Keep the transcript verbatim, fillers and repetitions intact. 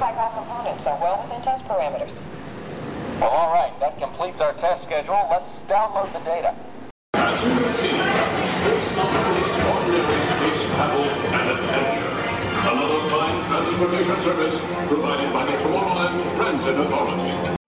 like all components are well within test parameters. Well, all right. That completes our test schedule. Let's download the data. As you can see, this not ordinary space travel and adventure. Another fine transportation service provided by the Tomorrowland Transit Authority.